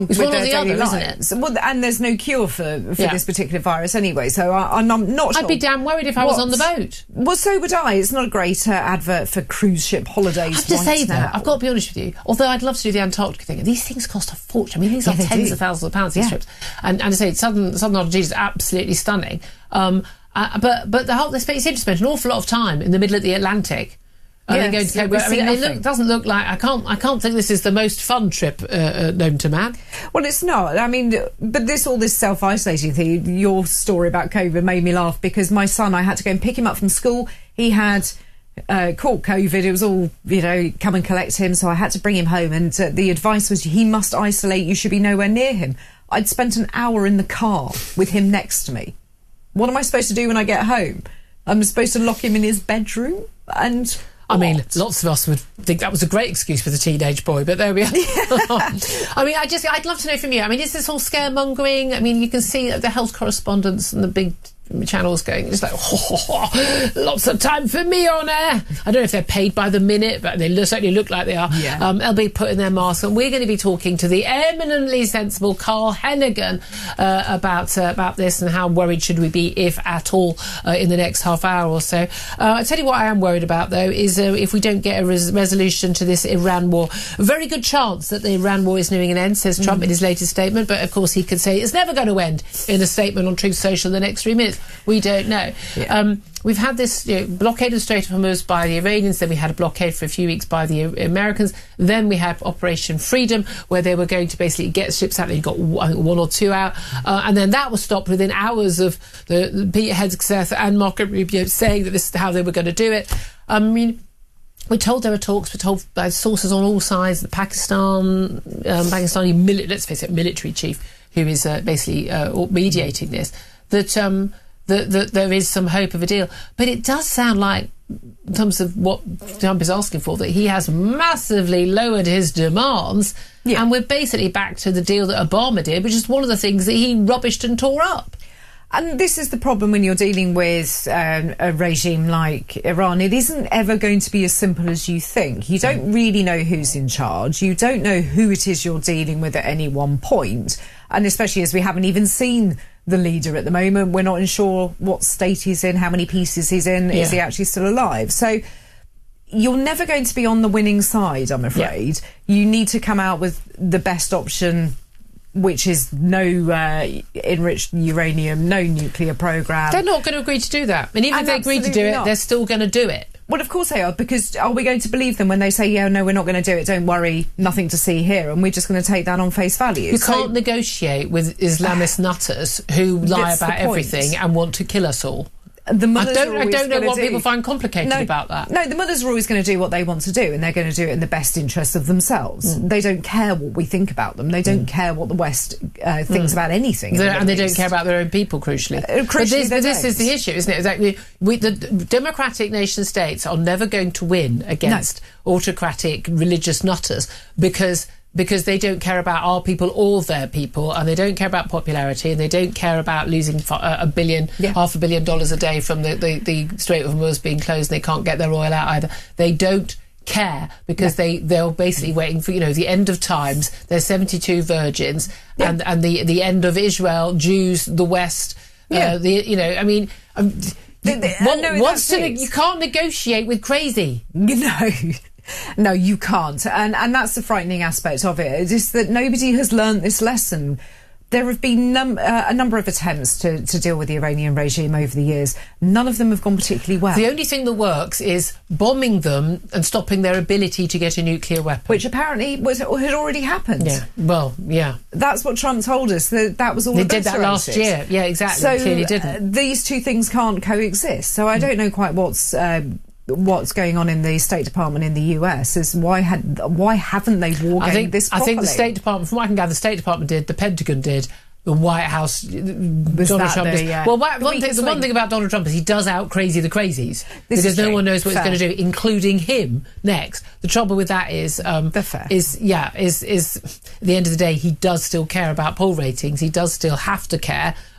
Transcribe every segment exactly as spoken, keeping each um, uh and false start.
It's one or the other, lives. isn't it? Well, and there's no cure for, for yeah. this particular virus anyway, so I, I'm not sure. I'd be damn worried if I what, was on the boat. Well, so would I. It's not a great uh, advert for cruise ship holidays. I have to right say, now. though, I've got to be honest with you, although I'd love to do the Antarctic thing, these things cost a fortune. I mean, these yeah, are tens do. of thousands of pounds, these yeah. trips. And, and I say, Southern, Southern Argentina is absolutely stunning. Um, uh, but, but the whole, they seem to spend an awful lot of time in the middle of the Atlantic. Yes, going to Cape Verde. I mean, it look, doesn't look like I can't. I can't think this is the most fun trip uh, uh, known to man. Well, it's not. I mean, but this all this self-isolating thing. Your story about COVID made me laugh because my son, I had to go and pick him up from school. He had uh, caught COVID. It was all, you know, come and collect him. So I had to bring him home, and uh, the advice was he must isolate. You should be nowhere near him. I'd spent an hour in the car with him next to me. What am I supposed to do when I get home? I'm supposed to lock him in his bedroom and. I mean, what? Lots of us would think that was a great excuse for the teenage boy, but there we are. I mean, I just, I'd love to know from you. I mean, is this all scaremongering? I mean, you can see the health correspondents and the big channels going, it's like, oh, oh, oh, lots of time for me on air. I don't know if they're paid by the minute, but they certainly look like they are. Yeah. Um, they'll be putting their mask on. We're going to be talking to the eminently sensible Carl Heneghan uh, about uh, about this and how worried should we be, if at all, uh, in the next half hour or so. Uh, I tell you what I am worried about, though, is uh, if we don't get a res resolution to this Iran war. A very good chance that the Iran war is nearing an end, says Trump mm. in his latest statement, but of course he could say it's never going to end in a statement on Truth Social in the next three minutes. We don't know. Yeah. Um, we've had this you know, blockade of the Strait of Hormuz by the Iranians, then we had a blockade for a few weeks by the Americans, then we had Operation Freedom, where they were going to basically get ships out. They got one or two out, uh, and then that was stopped within hours of the, the Peter Hegseth and Marco Rubio saying that this is how they were going to do it. I mean, we're told there are talks, we're told by sources on all sides, the Pakistan, um, Pakistani, mili let's face it, military chief, who is uh, basically uh, mediating this, that... Um, That, that there is some hope of a deal. But it does sound like, in terms of what Trump is asking for, that he has massively lowered his demands, yeah. and we're basically back to the deal that Obama did, which is one of the things that he rubbished and tore up. And this is the problem when you're dealing with um, a regime like Iran. It isn't ever going to be as simple as you think. You don't really know who's in charge. You don't know who it is you're dealing with at any one point. And especially as we haven't even seen the leader at the moment, we're not sure what state he's in, how many pieces he's in, yeah. is he actually still alive? So you're never going to be on the winning side, I'm afraid. Yeah. You need to come out with the best option, which is no uh, enriched uranium, no nuclear program. They're not going to agree to do that. And even and if they agree to do it, not. they're still going to do it. Well, of course they are, because are we going to believe them when they say, yeah, no, we're not going to do it, don't worry, nothing to see here, and we're just going to take that on face value? You so, can't negotiate with Islamist nutters who lie about everything and want to kill us all. The mothers I don't, are I don't know what do. people find complicated no, about that. No, the mothers are always going to do what they want to do, and they're going to do it in the best interest of themselves. Mm. They don't care what we think about them. They don't mm. care what the West uh, thinks mm. about anything. The, and they don't care about their own people, crucially. Uh, crucially but this, but this don't. is the issue, isn't it? Exactly. We, the democratic nation states are never going to win against no. autocratic religious nutters, because... because they don't care about our people or their people, and they don't care about popularity, and they don't care about losing a billion, yeah. half a billion dollars a day from the, the, the Strait of Hormuz being closed, and they can't get their oil out either. They don't care, because yeah. they, they're basically waiting for, you know, the end of times. There's seventy-two virgins, yeah. and, and the, the end of Israel, Jews, the West, yeah. uh, the, you know, I mean... Um, the, the, what, no, what's to, you can't negotiate with crazy. No. No, you can't. And, and that's the frightening aspect of it. It's just that nobody has learnt this lesson. There have been num uh, a number of attempts to, to deal with the Iranian regime over the years. None of them have gone particularly well. The only thing that works is bombing them and stopping their ability to get a nuclear weapon. Which apparently was, had already happened. Yeah, well, yeah. That's what Trump told us, that that was all They did that last year. Yeah, exactly. So clearly didn't. Uh, these two things can't coexist. So I don't know quite what's... Uh, what's going on in the State Department in the U S is why had why haven't they wargamed this properly? I think the State Department, from what I can gather, the State Department did, the Pentagon did, the White House, Was Donald Trump the, did. Yeah. Well, one, one thing, the one thing about Donald Trump is he does out crazy the crazies, this because no true. one knows what fair. he's going to do, including him next. The trouble with that is, um, is yeah, is is at the end of the day, he does still care about poll ratings. He does still have to care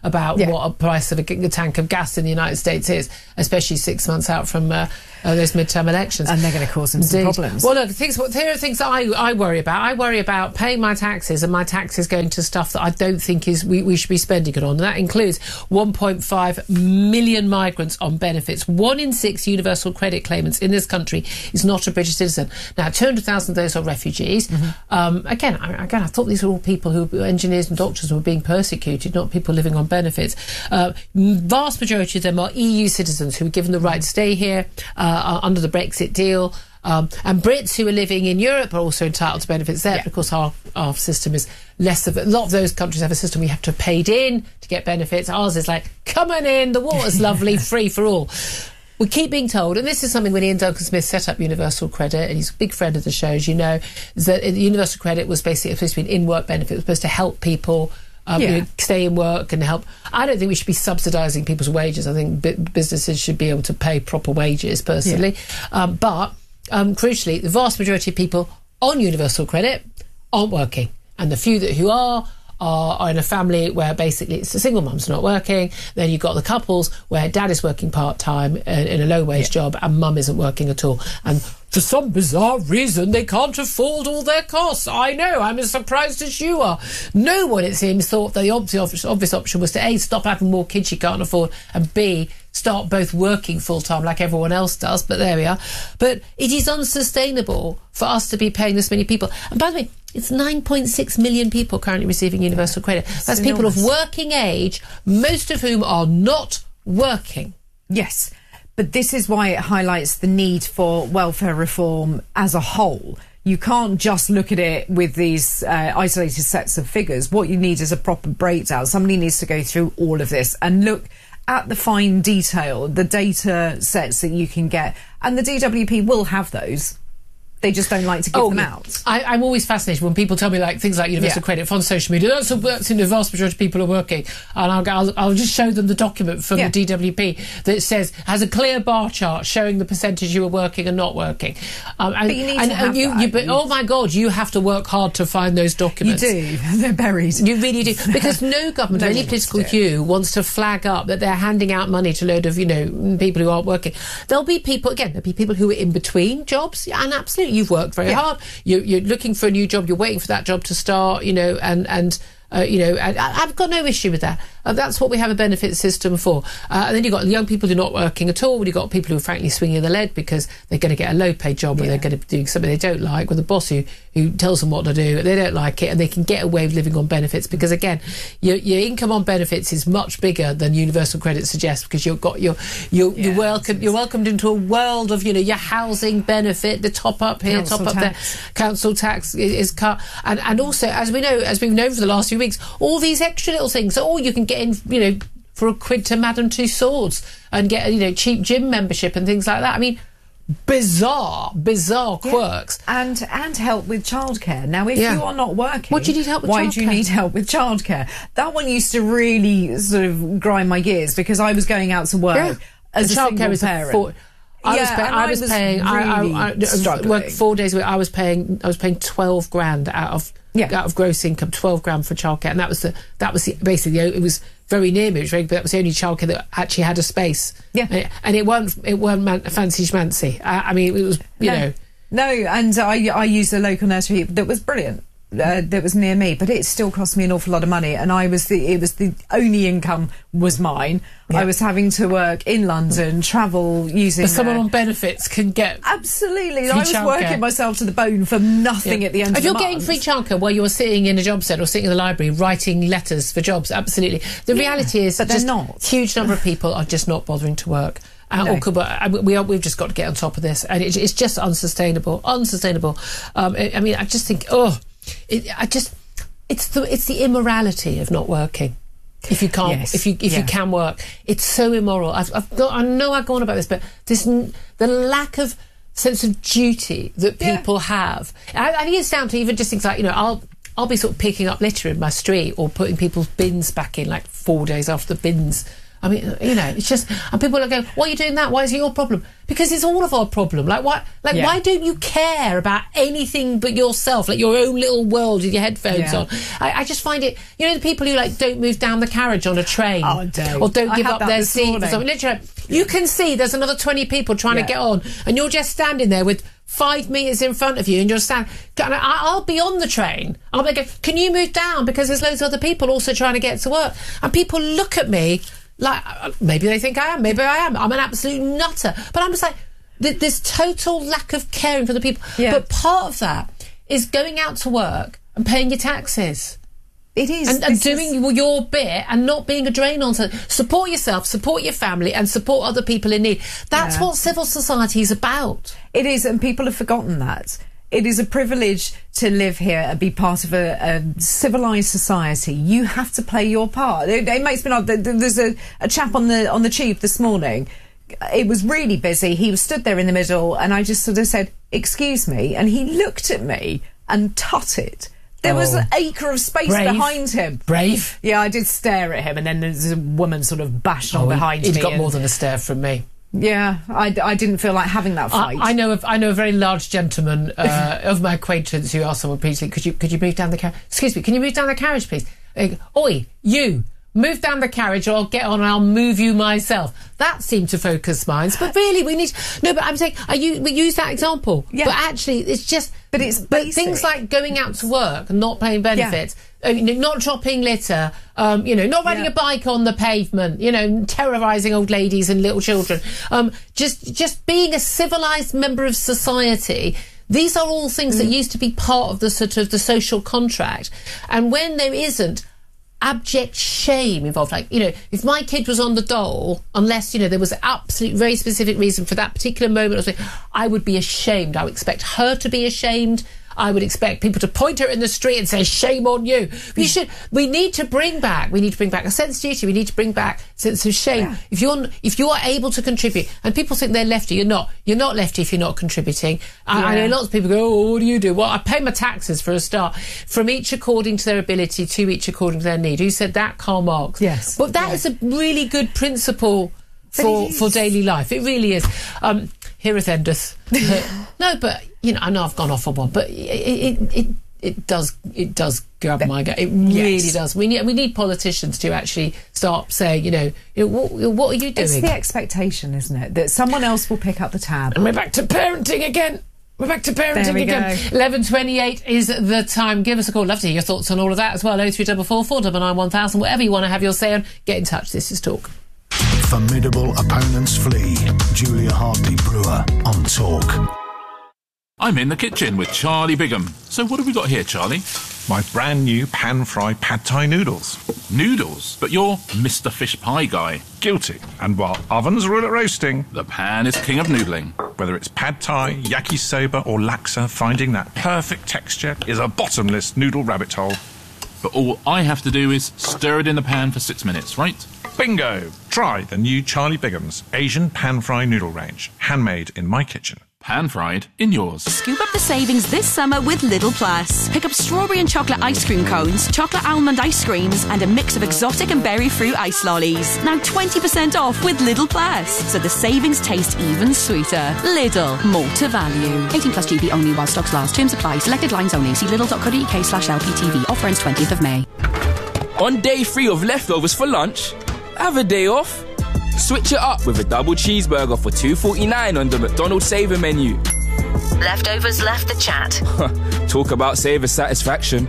about yeah. what a price of a, a tank of gas in the United States is, especially six months out from uh, uh, those midterm elections. And they're going to cause them some Indeed. problems. Well, look, things, here are things that I, I worry about. I worry about paying my taxes and my taxes going to stuff that I don't think is we, we should be spending it on. And that includes one point five million migrants on benefits. One in six universal credit claimants in this country is not a British citizen. Now, two hundred thousand of those are refugees. Mm-hmm. Um, again, I, again, I thought these were all people who, engineers and doctors, who were being persecuted, not people living on benefits. Uh, vast majority of them are E U citizens who were given the right to stay here uh, under the Brexit deal. Um, and Brits who are living in Europe are also entitled to benefits there, yeah. because our, our system is less of a lot of those countries have a system we have to have paid in to get benefits. Ours is like, come on in, the water's lovely, free for all. We keep being told, and this is something when Ian Duncan Smith set up Universal Credit, and he's a big friend of the show, as you know, is that Universal Credit was basically supposed to be an in-work benefit. It was supposed to help people Um, yeah. you know, stay in work and help. I don't think we should be subsidising people's wages. I think b- businesses should be able to pay proper wages, personally. Yeah. Um, but um, crucially, the vast majority of people on Universal Credit aren't working, and the few that who are are, are in a family where basically it's the single mum's not working. Then you've got the couples where dad is working part time in, in a low wage yeah. job, and mum isn't working at all. And for some bizarre reason, they can't afford all their costs. I know, I'm as surprised as you are. No one, it seems, thought that the obvious, obvious option was to A, stop having more kids you can't afford, and B, start both working full-time like everyone else does. But there we are. But it is unsustainable for us to be paying this many people. And by the way, it's nine point six million people currently receiving universal credit. That's it's people enormous. of working age, most of whom are not working. Yes. But this is why it highlights the need for welfare reform as a whole. You can't just look at it with these uh, isolated sets of figures. What you need is a proper breakdown. Somebody needs to go through all of this and look at the fine detail, the data sets that you can get. And the D W P will have those. They just don't like to give oh, them yeah. out. I, I'm always fascinated when people tell me like things like universal yeah. credit on social media. That's what in the vast majority of people are working, and I'll, I'll, I'll just show them the document from yeah. the D W P that says has a clear bar chart showing the percentage you are working and not working. Um, and, but you need and, to have and you, that. you, but, oh my God, you have to work hard to find those documents. You do. They're buried. You really do, because no government no or any political hue wants to flag up that they're handing out money to a load of you know people who aren't working. There'll be people again. There'll be people who are in between jobs, and absolutely, you've worked very yeah. hard. You, you're looking for a new job. You're waiting for that job to start. You know, and and uh, you know, and I, I've got no issue with that. Uh, that's what we have a benefit system for. Uh, and then you've got young people who are not working at all. You've got people who are frankly swinging the lead because they're going to get a low-paid job where yeah. they're going to be doing something they don't like with a boss who, who tells them what to do. They don't like it, and they can get away with living on benefits because, again, your, your income on benefits is much bigger than universal credit suggests because you've got your you're, yeah, you're welcome you're welcomed into a world of you know your housing benefit, the top up here, council top up tax. there, council tax is, is cut, and and also as we know as we've known for the last few weeks, all these extra little things. So, oh, you can get in, you know. for a quid to Madame Tussauds and get, you know, cheap gym membership and things like that. I mean, bizarre, bizarre quirks. Yeah. And and help with childcare. Now, if yeah. you are not working, what do you need help with why childcare? do you need help with childcare? That one used to really sort of grind my gears because I was going out to work yeah. as the a single is parent. A four, I yeah, was, pay, I was, I was paying. really I, I, I worked four days a week. I was paying. I was paying twelve grand out of yeah. out of gross income, twelve grand for childcare, and that was the that was the, basically it was very near me. It was very, but that was the only childcare that actually had a space. Yeah, and it, and it weren't it weren't man, fancy schmancy. I, I mean, it was you no. know no, and I I used a local nursery that was brilliant. Uh, that was near me, but it still cost me an awful lot of money, and I was the it was the only income was mine. Yeah. I was having to work in London, travel using. But someone uh, on benefits can get absolutely. I was working care. myself to the bone for nothing yeah. at the end. If of you're the getting month. free childcare while you're sitting in a job centre or sitting in the library writing letters for jobs, absolutely. The yeah, reality is but that they're not. Huge number of people are just not bothering to work. Uh, no. or could, uh, we are, we've just got to get on top of this, and it, it's just unsustainable. Unsustainable. Um, I, I mean, I just think, oh, it, I just. It's the it's the immorality of not working. If you can't, yes. if you if yeah. you can work, it's so immoral. I've, I've got, I know I've gone on about this, but this the lack of sense of duty that people yeah. have. I, I think it's down to even just things like you know I'll I'll be sort of picking up litter in my street or putting people's bins back in like four days after the bins I mean, you know, it's just, and people are going, why are you doing that? Why is it your problem? Because it's all of our problem. Like, why, like, yeah. why don't you care about anything but yourself, like your own little world with your headphones yeah. on? I, I just find it, you know, the people who, like, don't move down the carriage on a train. Oh, don't. Or don't I give up their seat morning. or something. Literally, you can see there's another twenty people trying yeah. to get on, and you're just standing there with five metres in front of you, and you're standing. I'll be on the train. I'll be going, can you move down? Because there's loads of other people also trying to get to work. And people look at me like, maybe they think I am, maybe I am. I'm an absolute nutter. But I'm just like, th- this total lack of caring for the people. Yeah. But part of that is going out to work and paying your taxes. It is. And, and doing is... your bit and not being a drain on something. Support yourself, support your family, and support other people in need. That's yeah. what civil society is about. It is, and people have forgotten that. It is a privilege to live here and be part of a, a civilised society. You have to play your part. It, it makes me laugh. There's a, a chap on the on the tube this morning. It was really busy. He was stood there in the middle, and I just sort of said, "Excuse me," and he looked at me and tutted. There oh. was an acre of space Brave. behind him. Brave. Yeah, I did stare at him, and then there's a woman sort of bashed on oh, behind he'd me. He'd got and, more than a stare from me. Yeah, I, I didn't feel like having that fight. I, I know of, I know a very large gentleman uh, of my acquaintance who asked someone repeatedly, could you could you move down the carriage? Excuse me, can you move down the carriage, please? Uh, Oi, you, move down the carriage or I'll get on and I'll move you myself. That seemed to focus minds. But really, we need... No, but I'm saying, I use, we use that example. Yeah. But actually, it's just... But it's But basic. things like going out to work and not paying benefits... Yeah. Uh, you know, not dropping litter, um, you know, not riding yeah. a bike on the pavement, you know, terrorising old ladies and little children. Um, just, just being a civilised member of society. These are all things mm. that used to be part of the sort of the social contract. And when there isn't abject shame involved, like, you know, if my kid was on the dole, unless, you know, there was an absolute very specific reason for that particular moment or something, I would be ashamed. I would expect her to be ashamed. I would expect people to point her in the street and say, shame on you. We should, we need to bring back, we need to bring back a sense of duty, we need to bring back a sense of shame. Yeah. If you're, if you are able to contribute, and people think they're lefty, you're not. You're not lefty if you're not contributing. I, yeah. I know lots of people go, oh, what do you do? Well, I pay my taxes for a start. From each according to their ability, to each according to their need. Who said that? Karl Marx. Yes. But that yeah. is a really good principle for, for daily life. It really is. Um, Heareth endeth. No, but you know, I know I've gone off on one, but it it it, it does it does grab my gut. It really yes. does. We need we need politicians to actually start saying, you know, you know what, what are you doing? It's the expectation, isn't it, that someone else will pick up the tab. And we're back to parenting again. We're back to parenting again. eleven twenty-eight is the time. Give us a call. Love to hear your thoughts on all of that as well. oh three four four, four nine nine, one thousand. Whatever you want to have your say on, get in touch. This is Talk. Formidable opponents flee. Julia Hartley-Brewer on Talk. I'm in the kitchen with Charlie Bigham. So what have we got here, Charlie? My brand new pan-fried pad thai noodles. Noodles? But you're Mister Fish Pie guy. Guilty. And while ovens rule at roasting, the pan is king of noodling. Whether it's pad thai, yakisoba or laksa, finding that perfect texture is a bottomless noodle rabbit hole. But all I have to do is stir it in the pan for six minutes, right? Bingo! Try the new Charlie Bigham's Asian pan-fry noodle range. Handmade in my kitchen. Pan-fried in yours. Scoop up the savings this summer with Lidl Plus. Pick up strawberry and chocolate ice cream cones, chocolate almond ice creams, and a mix of exotic and berry fruit ice lollies. Now twenty percent off with Lidl Plus, so the savings taste even sweeter. Lidl, more to value. eighteen plus G B only while stocks last. Terms apply. Selected lines only. See lidl.co.uk slash LPTV. Offer ends twentieth of May. On day three of leftovers for lunch, have a day off. Switch it up with a double cheeseburger for two forty-nine on the McDonald's Saver menu. Leftovers left the chat. Talk about Saver satisfaction.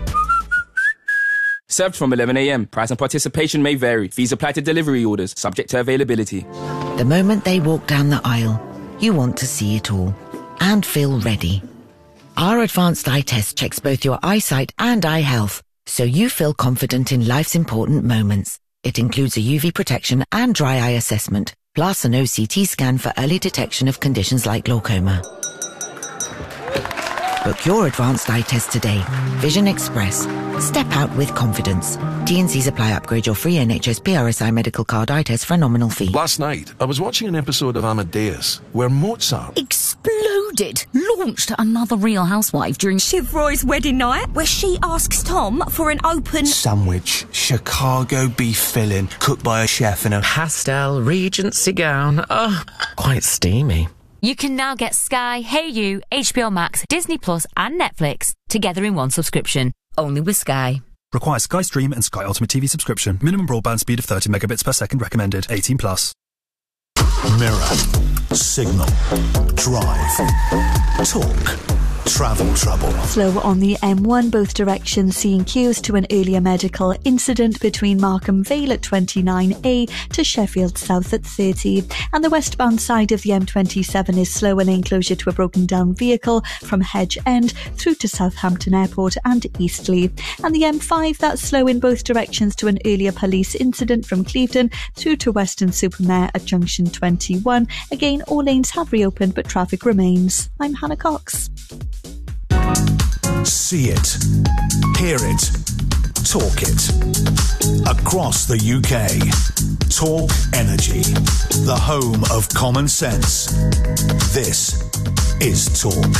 Served from eleven a m. Price and participation may vary. Fees apply to delivery orders, subject to availability. The moment they walk down the aisle, you want to see it all and feel ready. Our advanced eye test checks both your eyesight and eye health, so you feel confident in life's important moments. It includes a U V protection and dry eye assessment, plus an O C T scan for early detection of conditions like glaucoma. Book your advanced eye test today. Vision Express. Step out with confidence. T and C's apply. Upgrade your free N H S P R S I medical card eye test for a nominal fee. Last night, I was watching an episode of Amadeus where Mozart exploded, launched another Real Housewife during Shiv Roy's wedding night, where she asks Tom for an open sandwich, Chicago beef filling, cooked by a chef in a pastel Regency gown. Oh, quite steamy. You can now get Sky, Hey You, H B O Max, Disney Plus and Netflix together in one subscription. Only with Sky. Requires Sky Stream and Sky Ultimate T V subscription. Minimum broadband speed of thirty megabits per second recommended. eighteen plus. Mirror, Signal, Drive, Talk, Travel Trouble. Slow on the M one, both directions seeing queues to an earlier medical incident between Markham Vale at twenty-nine A to Sheffield South at thirty. And the westbound side of the M twenty-seven is slow, an enclosure to a broken down vehicle from Hedge End through to Southampton Airport and Eastleigh. And the M five, that's slow in both directions to an earlier police incident from Clevedon through to Weston-super-Mare at junction twenty-one. Again, all lanes have reopened, but traffic remains. I'm Hannah Cox. See it, hear it, talk it. Across the U K, Talk Energy, the home of common sense. This is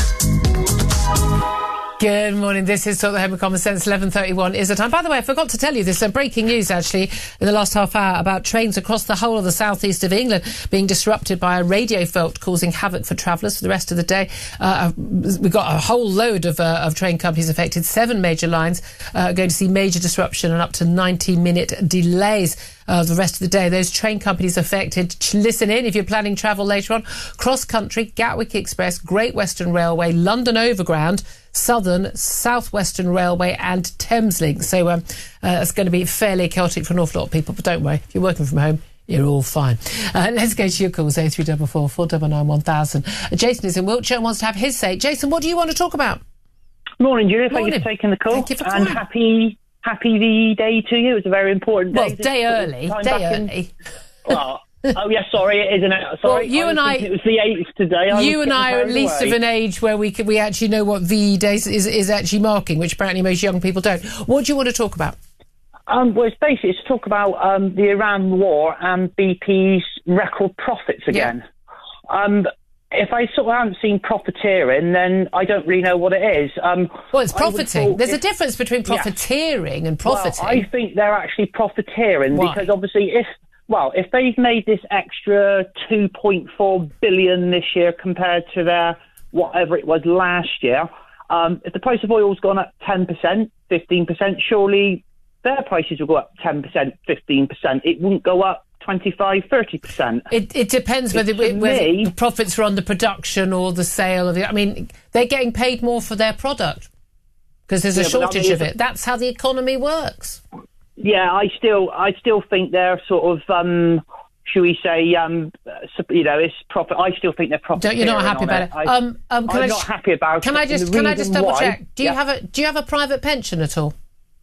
Talk. Good morning. This is Talk the Home of Common Sense. eleven thirty-one is the time. By the way, I forgot to tell you this. Some breaking news, actually, in the last half hour about trains across the whole of the southeast of England being disrupted by a radio fault, causing havoc for travellers for the rest of the day. Uh, we've got a whole load of, uh, of train companies affected. Seven major lines uh, are going to see major disruption and up to ninety minute delays. Uh, the rest of the day. Those train companies affected, listen in if you're planning travel later on. Cross Country, Gatwick Express, Great Western Railway, London Overground, Southern, South Western Railway and Thameslink. So um, uh, it's going to be fairly chaotic for an awful lot of people, but don't worry, if you're working from home, you're all fine. Uh, let's go to your calls, oh three four four, four nine nine, one thousand. Uh, Jason is in Wiltshire and wants to have his say. Jason, what do you want to talk about? Morning, Julia. Thank you for taking the call. Thank you for and calling. happy... Happy the day to you. It's a very important day. Well, day early. Day early. In, well, oh, yes, sorry, it isn't it? Sorry. Well, you I and I... It was the eighth today. I you and I are at least away. of an age where we can, we actually know what the day is, is actually marking, which apparently most young people don't. What do you want to talk about? Um, well, it's basically to talk about um, the Iran war and B P's record profits again. Yeah. Um If I sort of haven't seen profiteering, then I don't really know what it is. Um, well, it's profiting. There's if, a difference between profiteering yeah. and profiting. Well, I think they're actually profiteering Why? because obviously if, well, if they've made this extra two point four billion dollars this year compared to their whatever it was last year, um, if the price of oil's gone up ten percent, fifteen percent, surely their prices will go up ten percent, fifteen percent. It wouldn't go up twenty-five, thirty percent. It, it depends whether, it, whether me, the profits are on the production or the sale of it. I mean, they're getting paid more for their product because there's yeah, a shortage I mean, of it. That's how the economy works. Yeah, I still, I still think they're sort of, um, should we say, um, you know, it's profit. I still think they're profit. Don't, you're not happy about it. it. I, um, um, can I'm I not happy about can it. I just, can I just double why, check? Do you yeah. have a, do you have a private pension at all?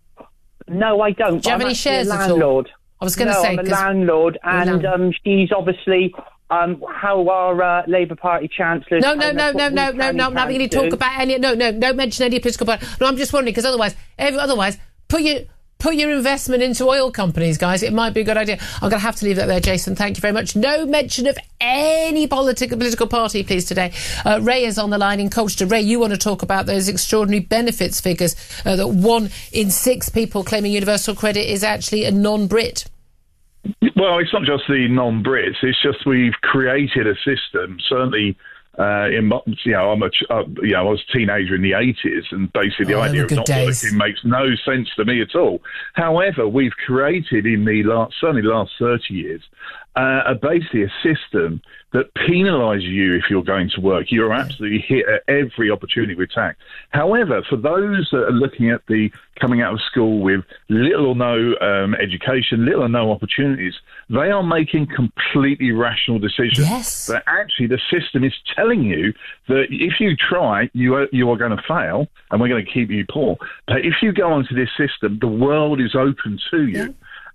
No, I don't. Do you have I'm any shares a at all? landlord. I was going to no, say, I'm a landlord, and um, she's obviously um, how our uh, Labour Party chancellor. No, no, no, no, no, no, no. I'm not going to talk about any. No, no, no. Mention any political party. No, I'm just wondering because otherwise, every, otherwise, put your put your investment into oil companies, guys. It might be a good idea. I'm going to have to leave that there, Jason. Thank you very much. No mention of any political political party, please, today. Uh, Ray is on the line in Colchester. Ray, you want to talk about those extraordinary benefits figures uh, that one in six people claiming universal credit is actually a non-Brit. Well, it's not just the non-Brits. It's just we've created a system. Certainly, uh, in you know, I'm a uh, you know, I was a teenager in the eighties, and basically the oh, idea of not days. working makes no sense to me at all. However, we've created in the last certainly the last thirty years uh, a basically a system that penalises you if you're going to work. You're absolutely hit at every opportunity with tax. However, for those that are looking at the coming out of school with little or no um, education, little or no opportunities, they are making completely rational decisions. Yes. But actually, the system is telling you that if you try, you are, you are going to fail, and we're going to keep you poor. But if you go onto this system, the world is open to you. Yeah.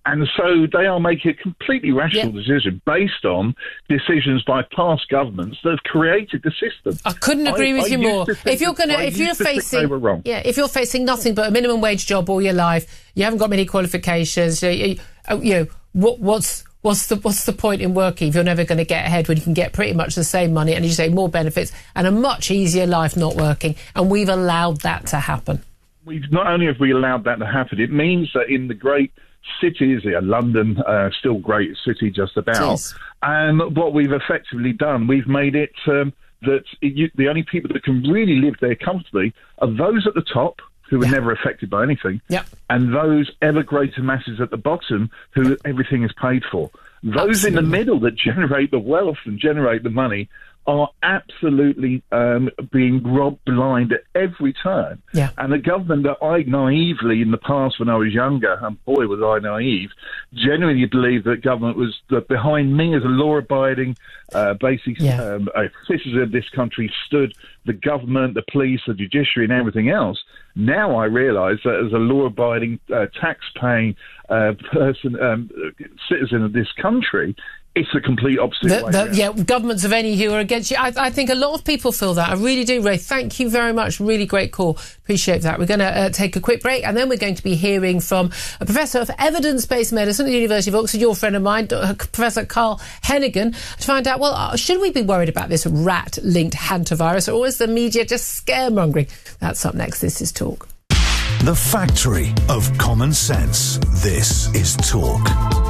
And so they are making a completely rational yeah. decision based on decisions by past governments that have created the system. I couldn't agree I, with I you more. If you're going to, if you're facing, yeah, if you're facing nothing but a minimum wage job all your life, you haven't got many qualifications. You, you, you know, what, what's what's the what's the point in working if you're never going to get ahead when you can get pretty much the same money and, as you say, more benefits and a much easier life not working? And we've allowed that to happen. We've not only have we allowed that to happen, it means that in the great cities, yeah, London, uh, still great city just about, and um, what we've effectively done, we've made it um, that it, you, the only people that can really live there comfortably are those at the top who are yeah. never affected by anything, yep. and those ever greater masses at the bottom who everything is paid for. Those Absolutely. in the middle that generate the wealth and generate the money are absolutely um, being robbed blind at every turn. Yeah. And the government that I naively, in the past when I was younger, and boy was I naive, genuinely believed that government was that behind me as a law-abiding, uh, basic yeah. um, a citizen of this country stood the government, the police, the judiciary and everything else. Now I realise that as a law-abiding, uh, tax-paying uh, person, um, citizen of this country, it's the complete opposite the, way. The, yeah, governments of any who are against you. I, I think a lot of people feel that. I really do, Ray. Thank you very much. Really great call. Appreciate that. We're going to uh, take a quick break, and then we're going to be hearing from a professor of evidence-based medicine at the University of Oxford, your friend of mine, uh, Professor Carl Heneghan, to find out, well, uh, should we be worried about this rat-linked hantavirus, or is the media just scaremongering? That's up next. This is Talk. The factory of common sense. This is Talk.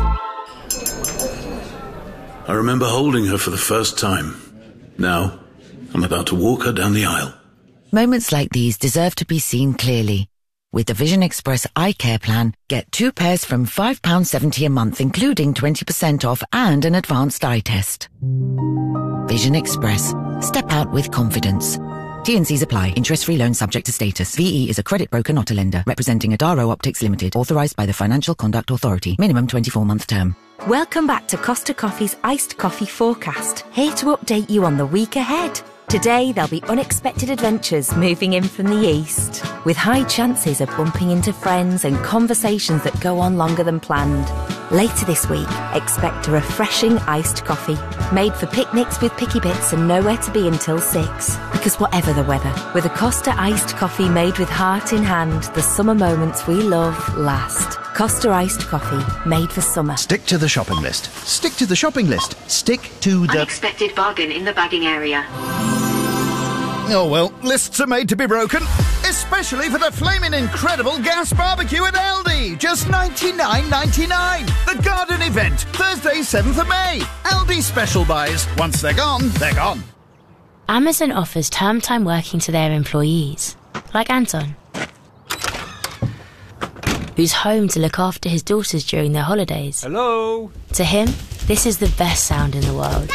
I remember holding her for the first time. Now, I'm about to walk her down the aisle. Moments like these deserve to be seen clearly. With the Vision Express Eye Care Plan, get two pairs from five pounds seventy a month, including twenty percent off and an advanced eye test. Vision Express. Step out with confidence. T and C's apply. Interest-free loan subject to status. V E is a credit broker, not a lender. Representing Adaro Optics Limited. Authorised by the Financial Conduct Authority. Minimum twenty-four month term. Welcome back to Costa Coffee's Iced Coffee Forecast. Here to update you on the week ahead. Today, there'll be unexpected adventures moving in from the east, with high chances of bumping into friends and conversations that go on longer than planned. Later this week, expect a refreshing iced coffee, made for picnics with picky bits and nowhere to be until six. Because whatever the weather, with a Costa iced coffee made with heart in hand, the summer moments we love last. Costa iced coffee, made for summer. Stick to the shopping list. Stick to the shopping list. Stick to the... Unexpected bargain in the bagging area. Oh, well, lists are made to be broken. Especially for the flaming incredible gas barbecue at Aldi. Just ninety-nine ninety-nine. The garden event. Thursday, seventh of May. Aldi special buys. Once they're gone, they're gone. Amazon offers term time working to their employees. Like Anton, who's home to look after his daughters during their holidays. Hello? To him, this is the best sound in the world.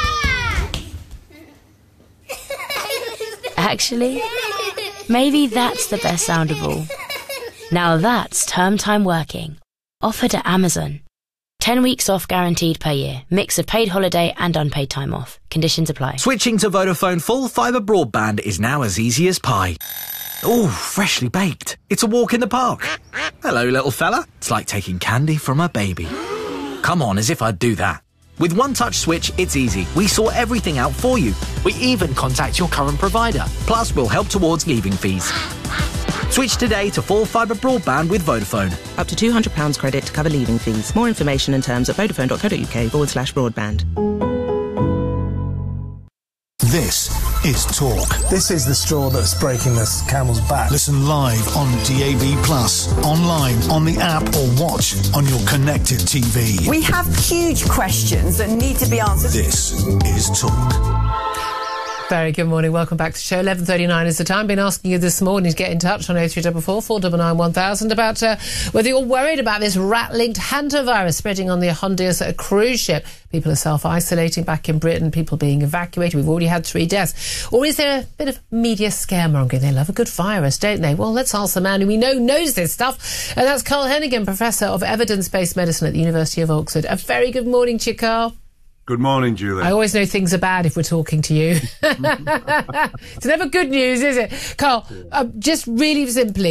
Actually, maybe that's the best sound of all. Now that's term time working. Offered at Amazon. Ten weeks off guaranteed per year. Mix of paid holiday and unpaid time off. Conditions apply. Switching to Vodafone full fibre broadband is now as easy as pie. Ooh, freshly baked. It's a walk in the park. Hello, little fella. It's like taking candy from a baby. Come on, as if I'd do that. With One Touch Switch, it's easy. We sort everything out for you. We even contact your current provider. Plus, we'll help towards leaving fees. Switch today to full fibre broadband with Vodafone. Up to two hundred pounds credit to cover leaving fees. More information and terms at vodafone.co.uk forward slash broadband. This is Talk. This is the straw that's breaking this camel's back. Listen live on D A B plus, online, on the app, or watch on your connected T V. We have huge questions that need to be answered. This is Talk. Very good morning. Welcome back to the show. eleven thirty-nine is the time. Been asking you this morning to get in touch on oh three four four, four nine nine, one thousand about uh, whether you're worried about this rat-linked hantavirus spreading on the Honduras cruise ship. People are self-isolating back in Britain, people being evacuated. We've already had three deaths. Or is there a bit of media scaremongering? They love a good virus, don't they? Well, let's ask the man who we know knows this stuff. And that's Carl Heneghan, Professor of Evidence-Based Medicine at the University of Oxford. A very good morning to you, Carl. Good morning, Julie. I always know things are bad if we're talking to you. It's never good news, is it? Carl, uh, just really simply,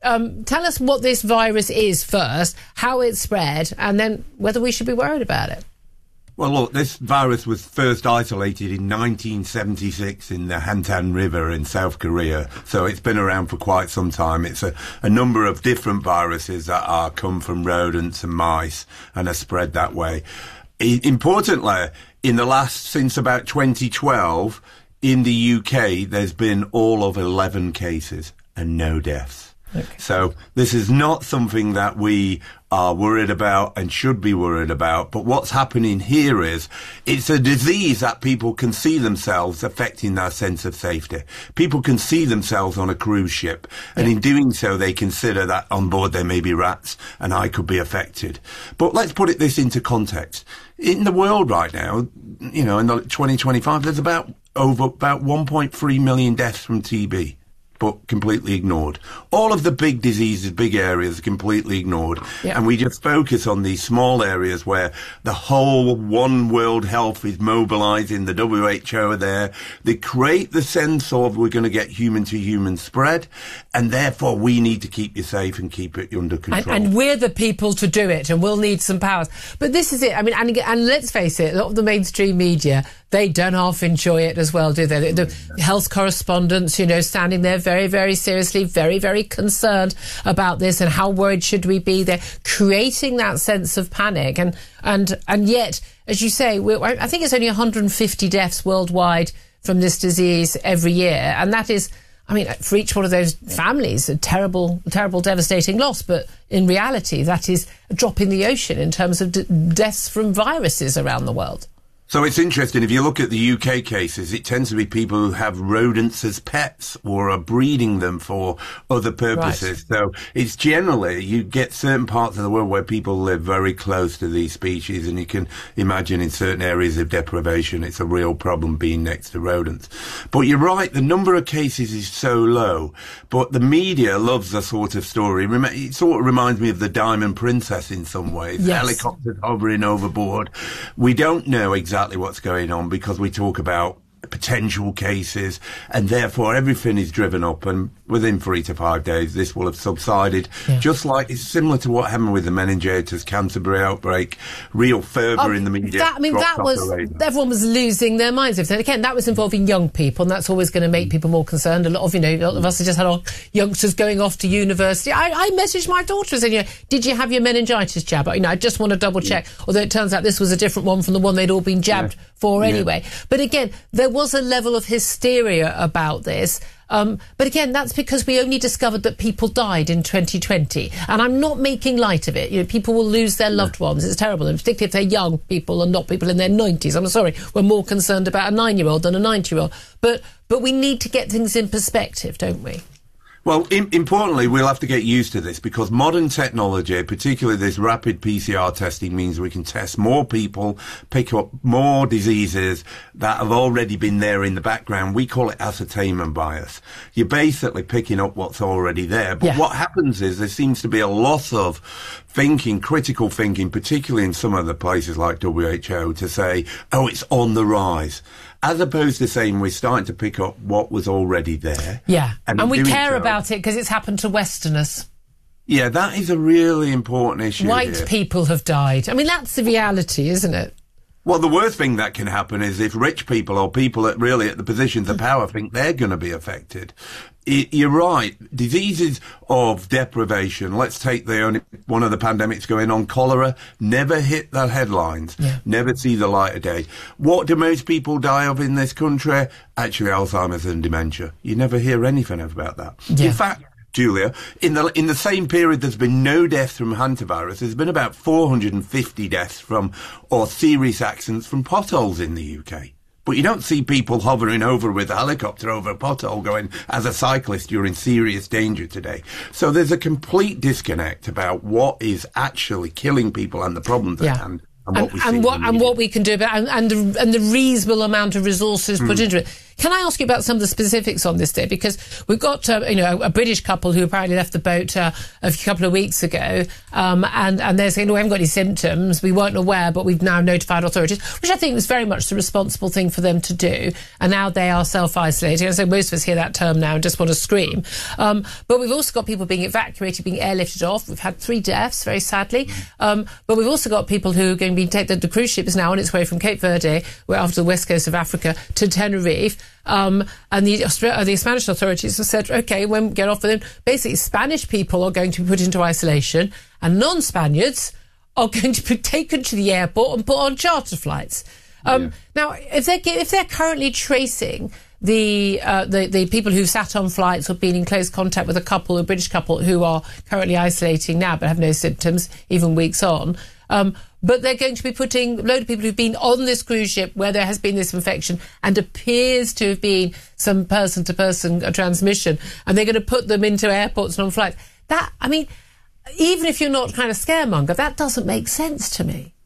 um, tell us what this virus is first, how it spread, and then whether we should be worried about it. Well, look, this virus was first isolated in nineteen seventy-six in the Hantan River in South Korea, so it's been around for quite some time. It's a, a number of different viruses that are come from rodents and mice and are spread that way. I, importantly, in the last, since about twenty twelve, in the U K, there's been all of eleven cases and no deaths. Okay. So this is not something that we are worried about and should be worried about. But what's happening here is it's a disease that people can see themselves affecting their sense of safety. People can see themselves on a cruise ship, and in doing so, they consider that on board there may be rats and I could be affected. But let's put it this into context. In the world right now, you know, in the twenty twenty-five, there's about over about one point three million deaths from T B. But completely ignored. All of the big diseases, big areas are completely ignored. Yeah. And we just focus on these small areas where the whole One World Health is mobilizing, the W H O are there. They create the sense of we're going to get human-to-human spread, and therefore we need to keep you safe and keep it under control. And, and we're the people to do it, and we'll need some powers. But this is it. I mean, and, and let's face it, a lot of the mainstream media, they don't half enjoy it as well, do they? The, the health correspondents, you know, standing there very, very seriously, very, very concerned about this and how worried should we be. They're creating that sense of panic. And and and yet, as you say, we're, I think it's only one hundred fifty deaths worldwide from this disease every year. And that is, I mean, for each one of those families, a terrible, terrible, devastating loss. But in reality, that is a drop in the ocean in terms of d- deaths from viruses around the world. So it's interesting, if you look at the U K cases, it tends to be people who have rodents as pets or are breeding them for other purposes. Right. So it's generally, you get certain parts of the world where people live very close to these species, and you can imagine in certain areas of deprivation, it's a real problem being next to rodents. But you're right, the number of cases is so low, but the media loves a sort of story. It sort of reminds me of the Diamond Princess in some ways. Yes. Helicopters hovering overboard. We don't know exactly exactly what's going on because we talk about potential cases, and therefore everything is driven up, and within three to five days this will have subsided. Yeah. Just like it's similar to what happened with the meningitis Canterbury outbreak. Real fervour oh, in the media. That, I mean, that was everyone was losing their minds. If again, that was involving young people, and that's always going to make people more concerned. A lot of you know, a lot of us have just had our youngsters going off to university. I, I messaged my daughter saying, you know, "Did you have your meningitis jab?" You know, I just want to double check. Yeah. Although it turns out this was a different one from the one they'd all been jabbed yeah. for anyway. Yeah. But again, there was a level of hysteria about this. Um, but again, that's because we only discovered that people died in twenty twenty. And I'm not making light of it. You know, people will lose their loved ones. It's terrible. And particularly if they're young people and not people in their nineties. I'm sorry, we're more concerned about a nine-year-old than a ninety-year-old. But, but we need to get things in perspective, don't we? Well, in, importantly, we'll have to get used to this because modern technology, particularly this rapid P C R testing, means we can test more people, pick up more diseases that have already been there in the background. We call it ascertainment bias. You're basically picking up what's already there. But yeah. what happens is there seems to be a loss of thinking, critical thinking, particularly in some of the places like W H O, to say, oh, it's on the rise. As opposed to saying we're starting to pick up what was already there. Yeah, and, and we care so, about it because it's happened to Westerners. Yeah, that is a really important issue. White here. people have died. I mean, that's the reality, isn't it? Well, the worst thing that can happen is if rich people or people at really at the positions of power think they're going to be affected. It, you're right. Diseases of deprivation. Let's take the only one of the pandemics going on, cholera, never hit the headlines, yeah. never see the light of day. What do most people die of in this country? Actually, Alzheimer's and dementia. You never hear anything about that. Yeah. In fact, Julia, in the in the same period there's been no deaths from hantavirus. There's been about four hundred fifty deaths from, or serious accidents from potholes in the U K. But you don't see people hovering over with a helicopter over a pothole going, as a cyclist, you're in serious danger today. So there's a complete disconnect about what is actually killing people and the problems yeah. at hand. And what, and, we and, what, and what we can do about and, and, the, and the reasonable amount of resources put mm. into it. can I ask you about some of the specifics on this day? Because we've got, uh, you know, a, a British couple who apparently left the boat uh, a couple of weeks ago, um, and, and they're saying, no, we haven't got any symptoms, we weren't aware, but we've now notified authorities, which I think was very much the responsible thing for them to do. And now they are self-isolating. So most of us hear that term now and just want to scream. Um, but we've also got people being evacuated, being airlifted off. We've had three deaths, very sadly. Um, but we've also got people who are going to be taken. The cruise ship is now on its way from Cape Verde, where after the west coast of Africa, to Tenerife. Um, and the, uh, the Spanish authorities have said, OK, when we get off with them, basically Spanish people are going to be put into isolation and non-Spaniards are going to be taken to the airport and put on charter flights. Um, yeah. Now, if they're, if they're currently tracing the, uh, the the people who've sat on flights or been in close contact with a couple, a British couple, who are currently isolating now but have no symptoms, even weeks on, um, but they're going to be putting a load of people who've been on this cruise ship where there has been this infection and appears to have been some person-to-person transmission, and they're going to put them into airports and on flights. That, I mean, even if you're not kind of scaremonger, that doesn't make sense to me.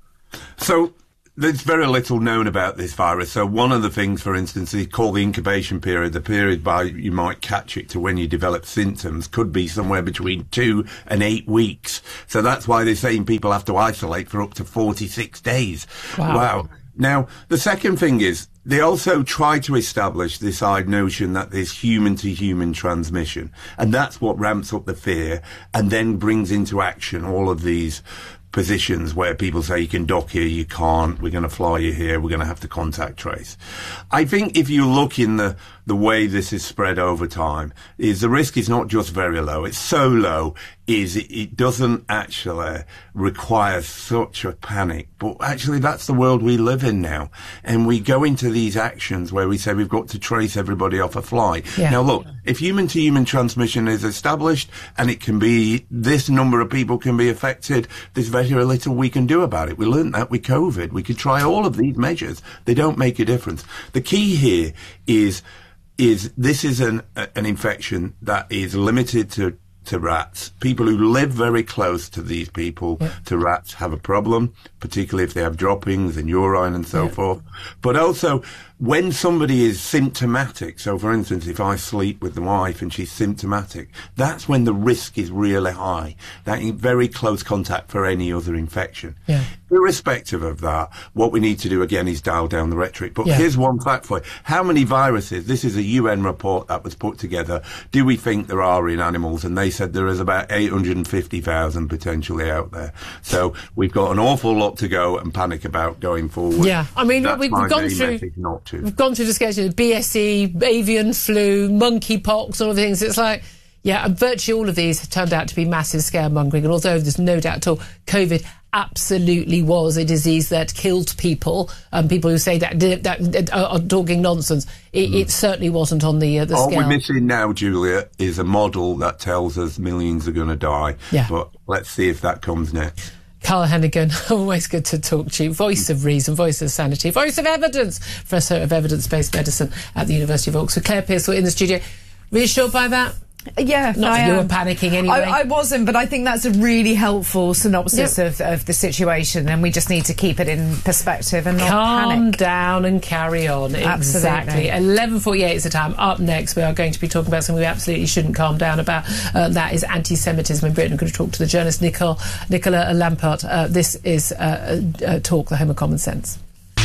So there's very little known about this virus. So one of the things, for instance, is called the incubation period. The period by you might catch it to when you develop symptoms could be somewhere between two and eight weeks. So that's why they're saying people have to isolate for up to forty-six days. Wow. Wow. Now, the second thing is, they also try to establish this odd notion that there's human-to-human transmission, and that's what ramps up the fear and then brings into action all of these positions where people say you can dock here, you can't, we're going to fly you here, we're going to have to contact trace. I think if you look in the the way this is spread over time, is the risk is not just very low, it's so low is it, it doesn't actually require such a panic. But actually that's the world we live in now. And we go into these actions where we say we've got to trace everybody off a flight. Yeah. Now look, if human-to-human transmission is established and it can be, this number of people can be affected, there's very little we can do about it. We learned that with COVID. We could try all of these measures. They don't make a difference. The key here is is this is an an infection that is limited to to rats. People who live very close to these people, yeah. to rats, have a problem, particularly if they have droppings and urine and so yeah. forth. But also, when somebody is symptomatic, so for instance, if I sleep with the wife and she's symptomatic, that's when the risk is really high. That is very close contact for any other infection. Yeah. Irrespective of that, what we need to do again is dial down the rhetoric. But yeah. here's one fact for you. How many viruses, this is a U N report that was put together, do we think there are in animals? And they said there is about eight hundred fifty thousand potentially out there. So we've got an awful lot to go and panic about going forward. Yeah, I mean, That's we've, my we've gone main through... message, not to. We've gone through discussion of B S E, avian flu, monkeypox, all of the things. It's like, yeah, and virtually all of these have turned out to be massive scaremongering. And although there's no doubt at all, COVID absolutely was a disease that killed people. Um, people who say that, that, that are talking nonsense. It, mm. it certainly wasn't on the uh, the All scale. we're missing now, Julia, is a model that tells us millions are going to die. Yeah. But let's see if that comes next. Carl Hennigan, always good to talk to you. Voice of reason, voice of sanity, voice of evidence, Professor of Evidence-Based Medicine at the University of Oxford. Claire Pearsall in the studio. Reassured by that? Yeah, Not I that you am. were panicking anyway. I, I wasn't, but I think that's a really helpful synopsis yep. of, of the situation, and we just need to keep it in perspective and not Calm panic. down and carry on. Exactly. Absolutely. eleven forty-eight is the time. Up next, we are going to be talking about something we absolutely shouldn't calm down about. Uh, that is anti-Semitism in Britain. I'm going to talk to the journalist Nicole, Nicola Lampart. Uh, this is uh, uh, Talk, the Home of Common Sense.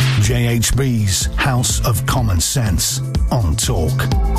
J H B's House of Common Sense on Talk.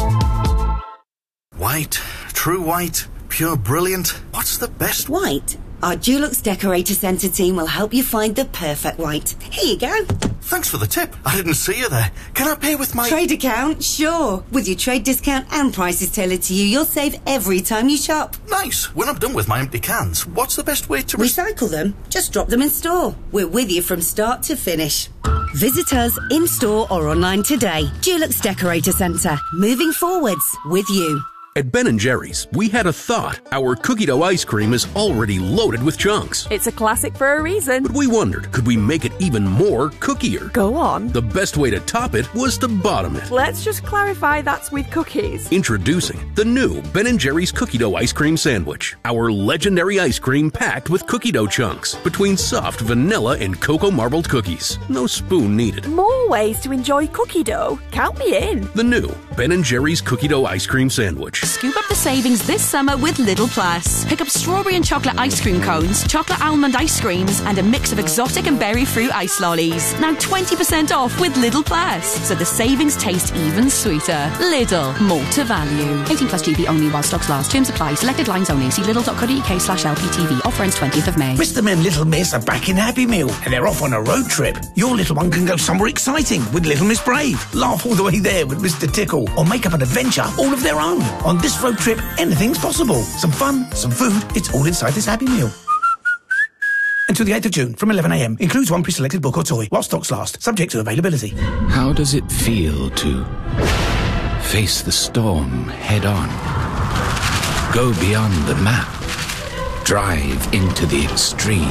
White, true white, pure brilliant. What's the best white? Our Dulux Decorator Centre team will help you find the perfect white. Here you go. Thanks for the tip. I didn't see you there. Can I pay with my... Trade account? Sure. With your trade discount and prices tailored to you, you'll save every time you shop. Nice. When I'm done with my empty cans, what's the best way to... Re- Recycle them? Just drop them in store. We're with you from start to finish. Visit us in store or online today. Dulux Decorator Centre. Moving forwards with you. At Ben and Jerry's, we had a thought. Our cookie dough ice cream is already loaded with chunks. It's a classic for a reason. But we wondered, could we make it even more cookier? Go on. The best way to top it was to bottom it. Let's just clarify that's with cookies. Introducing the new Ben and Jerry's cookie dough ice cream sandwich. Our legendary ice cream packed with cookie dough chunks between soft vanilla and cocoa marbled cookies. No spoon needed. More ways to enjoy cookie dough. Count me in. The new Ben and Jerry's cookie dough ice cream sandwich. Scoop up the savings this summer with Lidl Plus. Pick up strawberry and chocolate ice cream cones, chocolate almond ice creams, and a mix of exotic and berry fruit ice lollies. Now twenty percent off with Lidl Plus, so the savings taste even sweeter. Lidl, more to value. eighteen plus G B only while stocks last. Terms apply. Selected lines only. See lidl.co.uk slash LPTV. Offer ends twentieth of May. Mister and Little Miss are back in Happy Meal, and they're off on a road trip. Your little one can go somewhere exciting with Little Miss Brave, laugh all the way there with Mister Tickle, or make up an adventure all of their own. On this road trip, anything's possible. Some fun, some food, it's all inside this Happy Meal. Until the eighth of June from eleven a m. Includes one pre-selected book or toy while stocks last, subject to availability. How does it feel to face the storm head on? Go beyond the map. Drive into the extreme.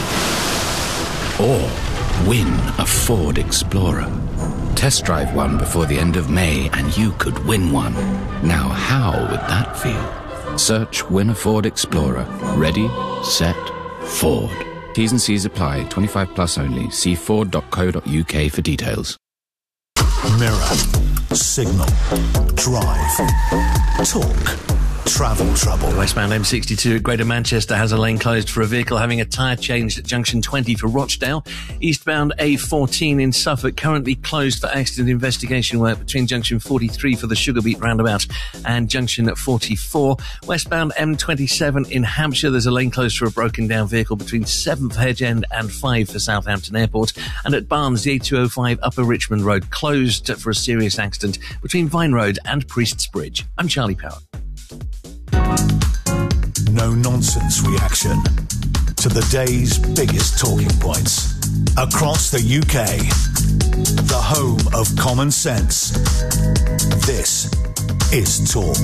Or win a Ford Explorer. Test drive one before the end of May and you could win one. Now how would that feel? Search Win a Ford Explorer. Ready, set, Ford. T's and C's apply. twenty-five plus only. See ford dot co dot U K for details. Mirror, signal, drive, talk, travel trouble. Westbound M sixty-two at Greater Manchester has a lane closed for a vehicle having a tyre changed at junction twenty for Rochdale. Eastbound A fourteen in Suffolk currently closed for accident investigation work between junction forty-three for the Sugarbeet roundabout and junction forty-four. Westbound M twenty-seven in Hampshire, there's a lane closed for a broken down vehicle between seventh Hedge End and five for Southampton Airport. And at Barnes, the A two oh five Upper Richmond Road closed for a serious accident between Vine Road and Priest's Bridge. I'm Charlie Power. No-nonsense reaction to the day's biggest talking points. Across the U K, the home of common sense. This is Talk.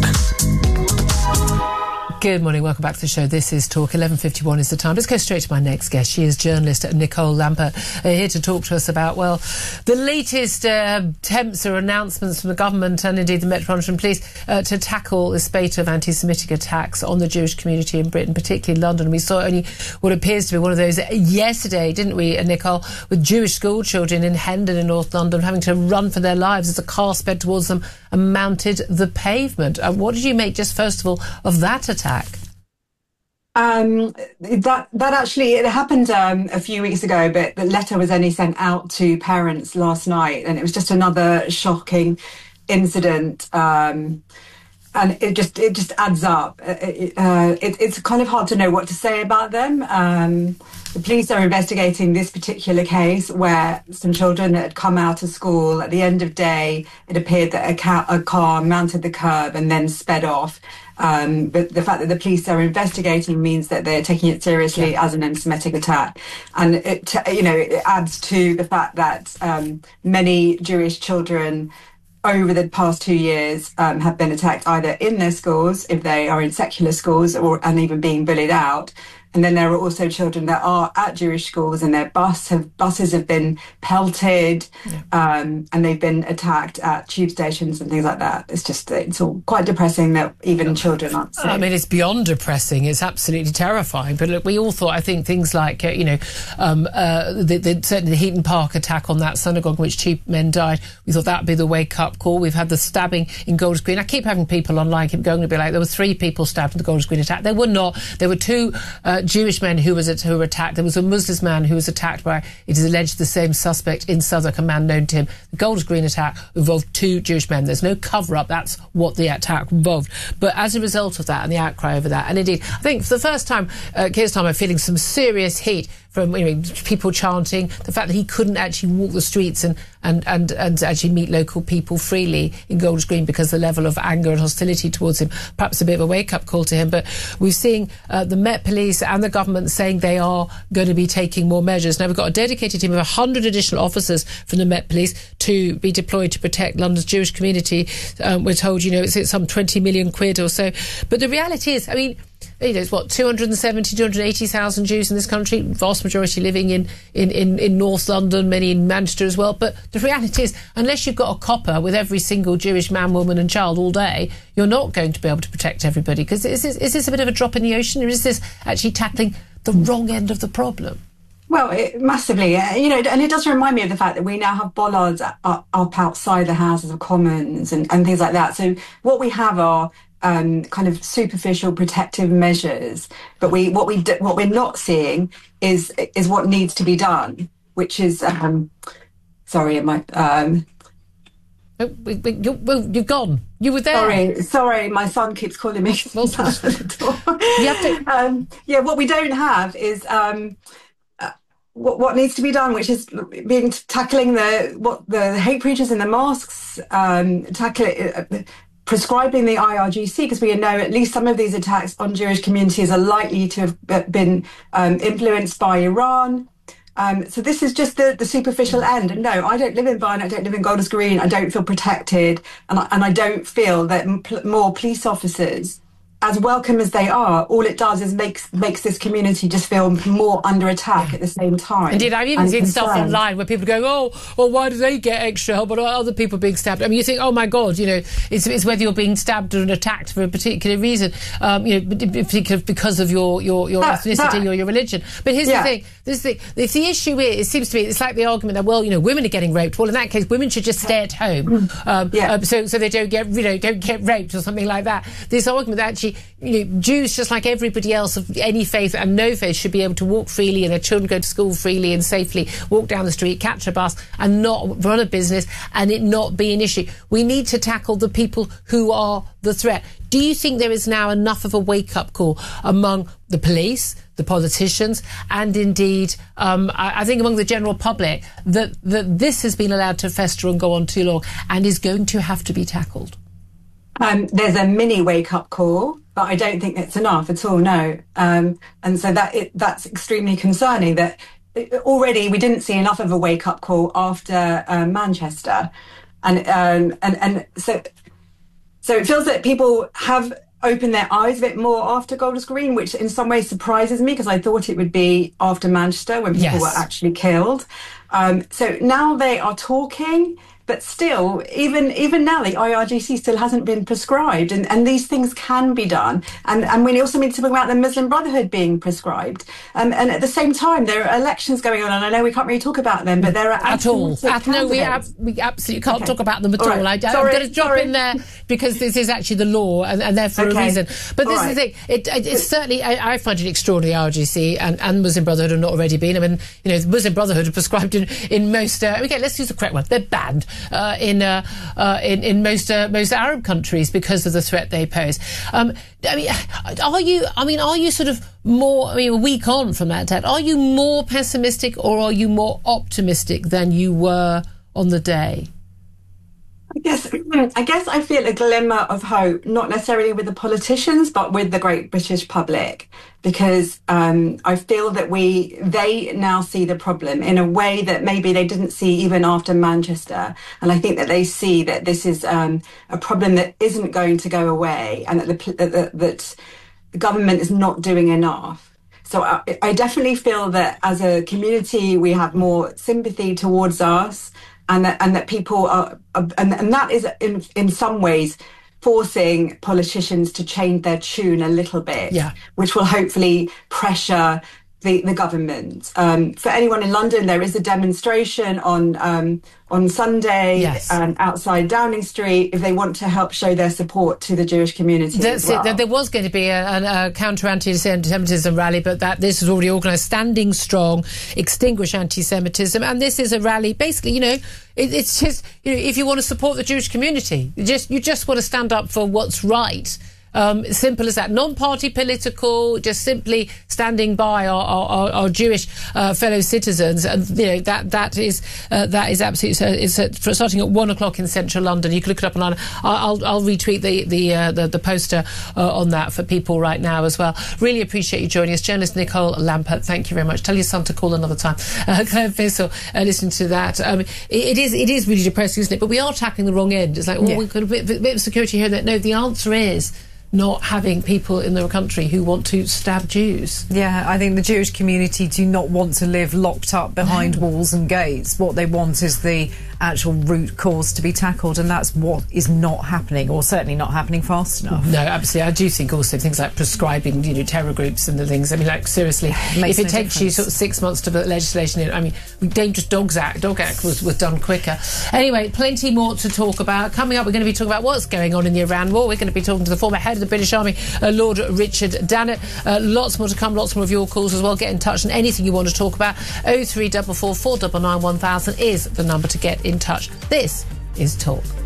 Good morning, welcome back to the show. This is Talk. eleven fifty-one is the time. Let's go straight to my next guest. She is journalist Nicole Lamper, uh, here to talk to us about, well, the latest uh, attempts or announcements from the government and indeed the Metropolitan Police uh, to tackle the spate of anti-Semitic attacks on the Jewish community in Britain, particularly London. We saw only what appears to be one of those yesterday, didn't we, Nicole, with Jewish school children in Hendon in North London having to run for their lives as a car sped towards them and mounted the pavement. Uh, what did you make, just first of all, of that attack? Um, that that actually it happened um, a few weeks ago, but the letter was only sent out to parents last night, and it was just another shocking incident. Um, and it just it just adds up. It, uh, it, it's kind of hard to know what to say about them. Um, the police are investigating this particular case where some children that had come out of school at the end of day, it appeared that a, ca- a car mounted the curb and then sped off. Um, but the fact that the police are investigating means that they're taking it seriously yeah. as an anti-Semitic attack. And, it, you know, it adds to the fact that um, many Jewish children over the past two years um, have been attacked either in their schools, if they are in secular schools, or and even being bullied out. And then there are also children that are at Jewish schools and their bus have, buses have been pelted yeah. um, and they've been attacked at tube stations and things like that. It's just, it's all quite depressing that even children aren't safe. I mean, it's beyond depressing. It's absolutely terrifying. But look, we all thought, I think, things like, uh, you know, um, uh, the, the, certainly the Heaton Park attack on that synagogue in which two men died, we thought that would be the wake-up call. We've had the stabbing in Golders Green. I keep having people online keep going to be like, there were three people stabbed in the Golders Green attack. There were not. There were two uh, Jewish men who was at, who were attacked. There was a Muslim man who was attacked by, it is alleged, the same suspect in Southwark, a man known to him. The Golders Green attack involved two Jewish men. There's no cover-up. That's what the attack involved. But as a result of that and the outcry over that, and indeed, I think for the first time, uh, Keir Starmer feeling some serious heat from you know, people chanting, the fact that he couldn't actually walk the streets and, and, and, and actually meet local people freely in Golders Green because the level of anger and hostility towards him, perhaps a bit of a wake-up call to him. But we're seeing uh, the Met Police and the government saying they are going to be taking more measures. Now, we've got a dedicated team of one hundred additional officers from the Met Police to be deployed to protect London's Jewish community. Um, we're told, you know, it's, it's some twenty million quid or so. But the reality is, I mean, you know, it's what, two hundred seventy, two hundred eighty thousand Jews in this country, vast majority living in, in, in, in North London, many in Manchester as well. But the reality is, unless you've got a copper with every single Jewish man, woman and child all day, you're not going to be able to protect everybody. Because is this, is this a bit of a drop in the ocean, or is this actually tackling the wrong end of the problem? Well, it, massively, uh, you know, and it does remind me of the fact that we now have bollards up, up outside the Houses of Commons and, and things like that. So what we have are um, kind of superficial protective measures, but we what we do, what we're not seeing is is what needs to be done, which is um, sorry, am I? Um, oh, you, well, you've gone. You were there. Sorry, sorry, my son keeps calling me. Well, you have to. Um, yeah, what we don't have is. Um, What, what needs to be done, which is being tackling the what the hate preachers in the mosques, um, tackle uh, prescribing the I R G C, because we know at least some of these attacks on Jewish communities are likely to have been um, influenced by Iran. Um, so this is just the, the superficial end. And no, I don't live in Barnet, I don't live in Golders Green, I don't feel protected, and I, and I don't feel that m- more police officers, as welcome as they are, all it does is makes makes this community just feel more under attack at the same time. Indeed, I've even seen stuff online where people go, oh, well, why do they get extra help, but other people being stabbed? I mean, you think, oh my God, you know, it's, it's whether you're being stabbed or attacked for a particular reason, um, you know, because of your your, your that, ethnicity that, or your religion. But here's yeah. the thing: this thing, if the issue is, it seems to me, it's like the argument that, well, you know, women are getting raped. Well, in that case, women should just stay at home, um, yeah. um, so so they don't get, you know, don't get raped or something like that. This argument that actually, you know, Jews, just like everybody else of any faith and no faith, should be able to walk freely and their children go to school freely and safely, walk down the street, catch a bus and not run a business and it not be an issue. We need to tackle the people who are the threat. Do you think there is now enough of a wake-up call among the police, the politicians, and indeed, um, I, I think among the general public, that, that this has been allowed to fester and go on too long and is going to have to be tackled? Um, there's a mini wake-up call, but I don't think it's enough at all, no. Um, and so that it, that's extremely concerning that already we didn't see enough of a wake-up call after uh, Manchester. And, um, and, and so, so it feels that people have opened their eyes a bit more after Golders Green, which in some ways surprises me because I thought it would be after Manchester when people yes. were actually killed. Um, so now they are talking. But still, even even now, the I R G C still hasn't been prescribed, and, and these things can be done. And and we also need to talk about the Muslim Brotherhood being prescribed. Um, and at the same time, there are elections going on, and I know we can't really talk about them, but there are at all. At, no, we ab- we absolutely can't okay. talk about them at all. all. Right. I, I'm going to drop sorry. in there because this is actually the law, and, and therefore okay. a reason. But all this right. is the thing. It, it, it's certainly I, I find it extraordinary. I R G C and, and Muslim Brotherhood have not already been. I mean, you know, the Muslim Brotherhood are prescribed in in most. Uh, okay, let's use the correct one. They're banned uh, in. Uh, Uh, in, in most uh, most Arab countries because of the threat they pose. Um, I mean, are you? I mean, are you sort of more? I mean, a week on from that attack, are you more pessimistic or are you more optimistic than you were on the day? I guess I guess I feel a glimmer of hope, not necessarily with the politicians, but with the great British public, because um, I feel that we they now see the problem in a way that maybe they didn't see even after Manchester, and I think that they see that this is um, a problem that isn't going to go away, and that the, that, that the government is not doing enough. So I, I definitely feel that as a community we have more sympathy towards us. And that, and that people are, and, and that is in in some ways forcing politicians to change their tune a little bit, yeah. which will hopefully pressure the, the government. Um, for anyone in London, there is a demonstration on um, on Sunday yes. um, outside Downing Street if they want to help show their support to the Jewish community. That's as well. it. There was going to be a, a counter anti-Semitism rally, but that this is already organised. Standing Strong, Extinguish Anti-Semitism, and this is a rally. Basically, you know, it, it's just you know, if you want to support the Jewish community, you just you just want to stand up for what's right. Um, simple as that. Non-party political, just simply standing by our, our, our Jewish uh, fellow citizens, and you know that that is uh, that is absolutely. Uh, it's uh, for starting at one o'clock in central London. You can look it up online. I'll I'll retweet the the uh, the, the poster uh, on that for people right now as well. Really appreciate you joining us, journalist Nicole Lampert. Thank you very much. Tell your son to call another time. Uh, Claire Bissell, uh, listen to that. Um, it, it is it is really depressing, isn't it? But we are tackling the wrong end. It's like, oh, yeah. we've got a bit, a bit of security here. That no, the answer is not having people in the country who want to stab Jews. Yeah, I think the Jewish community do not want to live locked up behind no. walls and gates. What they want is the actual root cause to be tackled, and that's what is not happening, or certainly not happening fast enough. No, absolutely. I do think also things like prescribing, you know, terror groups and the things. I mean, like, seriously, it if it no takes difference. you sort of six months to put legislation in, I mean, Dangerous Dogs Act, Dog Act was, was done quicker. Anyway, plenty more to talk about. Coming up, we're going to be talking about what's going on in the Iran war. We're going to be talking to the former head of the British Army, uh, Lord Richard Dannett. Uh, lots more to come, lots more of your calls as well. Get in touch on anything you want to talk about. oh three four four, four nine nine, one thousand is the number to get in touch. This is Talk.